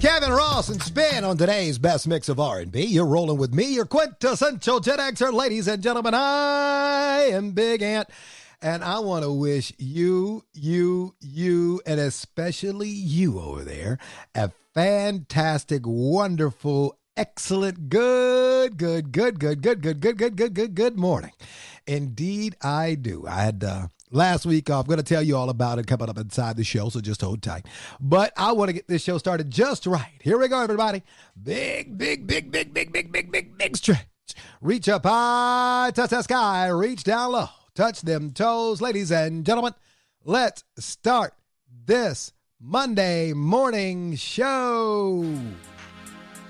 Kevin Ross and Spin on today's best mix of R&B. You're rolling with me, your quintessential Gen Xer. Ladies and gentlemen, I am Big Ant, and I want to wish you, and especially you over there, a fantastic, wonderful, excellent, good morning. Indeed, I do. I had last week off. I'm going to tell you all about it coming up inside the show, so just hold tight. But I want to get this show started just right. Here we go, everybody. Big stretch. Reach up high, touch the sky, reach down low, touch them toes. Ladies and gentlemen, let's start this Monday morning show.